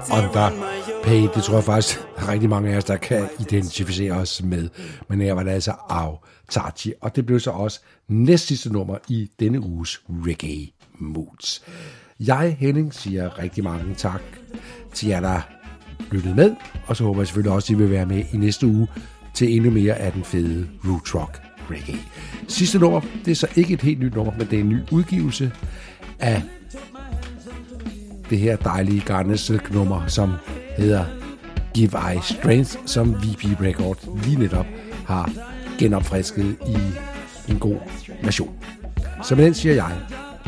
Underpaid. Det tror jeg faktisk, der er rigtig mange af os, der kan identificere os med. Men her var det altså Autachi, og det blev så også næstsidste nummer i denne uges Reggae Moods. Jeg, Henning, siger rigtig mange tak til jer, der lyttede med, og så håber jeg selvfølgelig også, at I vil være med i næste uge til endnu mere af den fede Roots Rock Reggae. Sidste nummer, det er så ikke et helt nyt nummer, men det er en ny udgivelse af det her dejlige Garnet Silk nummer, som hedder Give I Strength, som VP Record lige netop har genopfrisket i en god version. Så med den siger jeg